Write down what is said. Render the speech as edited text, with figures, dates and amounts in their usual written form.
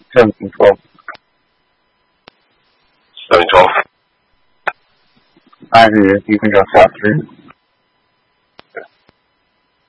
1712. 1712. I hear you. You can go south 3.